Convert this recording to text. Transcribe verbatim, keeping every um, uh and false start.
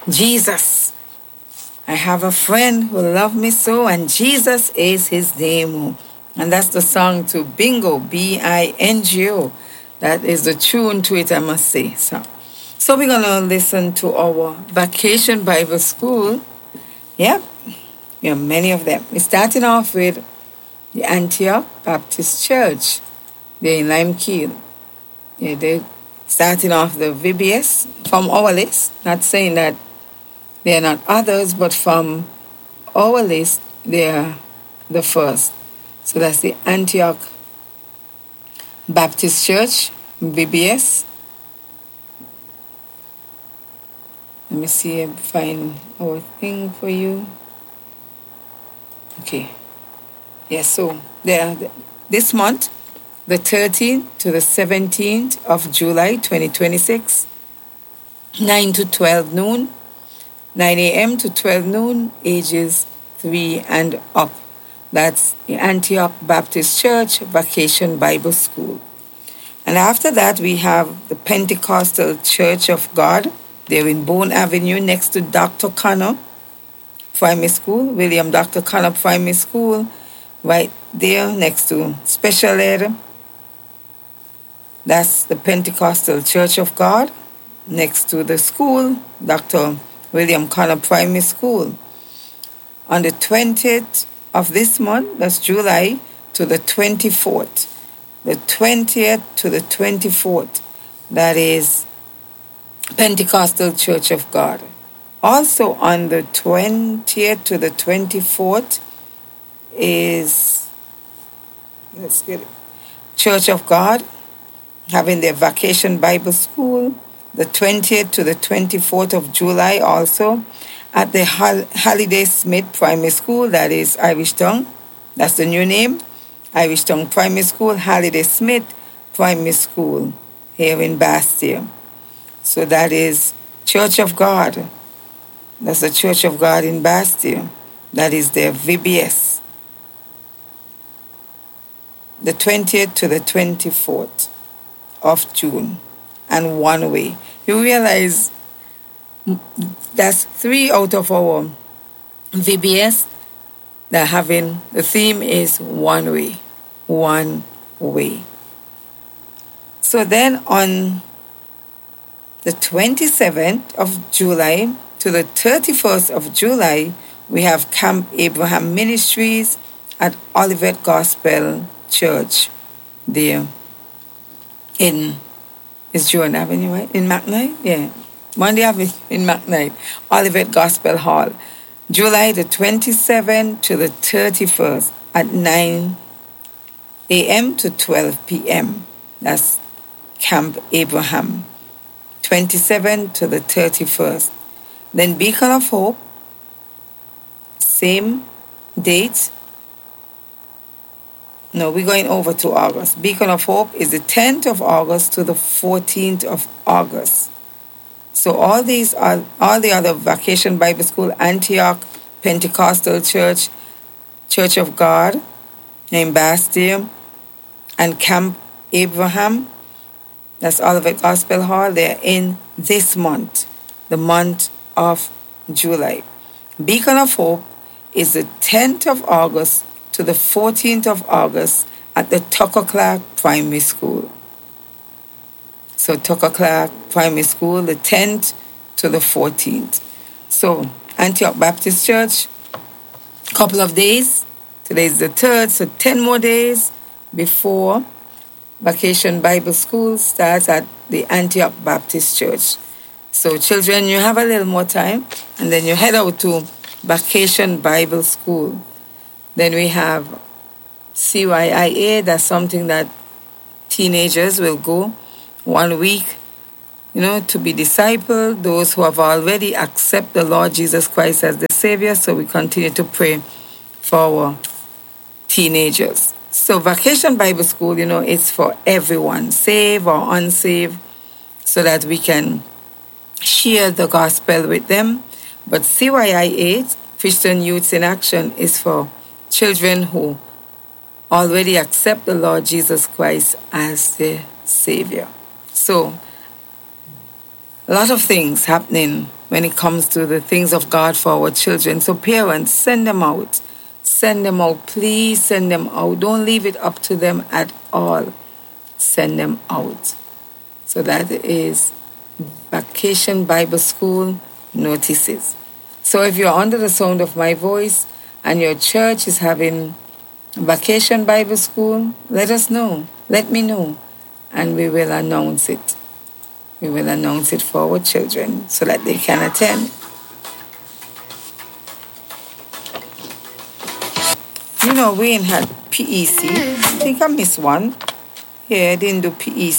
Jesus. I have a friend who loves me so, and Jesus is his name. And that's the song to Bingo, B I N G O. That is the tune to it, I must say. So, so we're going to listen to our Vacation Bible School. Yep, we have many of them. We're starting off with the Antioch Baptist Church. They're in Lime Keel. Yeah, they're starting off the V B S from our list. Not saying that they are not others, but from our list, they are the first. So that's the Antioch Baptist Church, V B S. Let me see if I find our thing for you. Okay. Yes, so there, this month, the thirteenth to the seventeenth of July, twenty twenty-six, nine to twelve noon, nine a.m. to twelve noon, ages three and up. That's the Antioch Baptist Church Vacation Bible School. And after that, we have the Pentecostal Church of God. They're in Bourne Avenue next to Doctor Connor Primary School, William Doctor Connor Primary School, right there next to Special Ed. That's the Pentecostal Church of God next to the school, Doctor William Connor Primary School. On the twentieth of this month, that's July, to the twenty-fourth. The twentieth to the twenty-fourth, that is Pentecostal Church of God. Also on the twentieth to the twenty-fourth is, let's get it, Church of God, having their Vacation Bible School. The twentieth to the twenty-fourth of July also at the Halliday Smith Primary School, that is Irish Tongue. That's the new name. Irish Tongue Primary School, Halliday Smith Primary School here in Bastia. So that is Church of God. That's the Church of God in Bastia. That is their V B S. The twentieth to the twenty-fourth of June, and one way. You realize that's three out of our V B S that having, the theme is one way, one way. So then on the twenty-seventh of July to the thirty-first of July, we have Camp Abraham Ministries at Olivet Gospel Church there in, is Jordan Avenue, right? In McKnight? Yeah. Monday Avenue in McKnight. Olivet Gospel Hall. July the twenty-seventh to the thirty-first at nine a.m. to twelve p.m. That's Camp Abraham. twenty-seventh to the thirty-first. Then Beacon of Hope, same date. No, we're going over to August. Beacon of Hope is the tenth of August to the fourteenth of August. So all these are all the other Vacation Bible School, Antioch Pentecostal Church, Church of God in Bastia, and Camp Abraham. That's Olivet Gospel Hall. They're in this month, the month of July. Beacon of Hope is the tenth of August to the fourteenth of August at the Tucker Clark Primary School. So Tucker Clark Primary School, the tenth to the fourteenth. So Antioch Baptist Church, couple of days. Today's the third, so ten more days before Vacation Bible School starts at the Antioch Baptist Church. So children, you have a little more time, and then you head out to Vacation Bible School. Then we have C Y I A, that's something that teenagers will go one week, you know, to be discipled, those who have already accepted the Lord Jesus Christ as the Savior. So we continue to pray for our teenagers. So Vacation Bible School, you know, it's for everyone, saved or unsaved, so that we can share the gospel with them. But C Y I A, Christian Youths in Action, is for children who already accept the Lord Jesus Christ as their Savior. So a lot of things happening when it comes to the things of God for our children. So parents, send them out. Send them out. Please send them out. Don't leave it up to them at all. Send them out. So that is Vacation Bible School notices. So if you're under the sound of my voice and your church is having Vacation Bible School, let us know. Let me know. And we will announce it. We will announce it for our children so that they can attend. You know, we ain't had P E C. I think I missed one. Yeah, I didn't do P E C.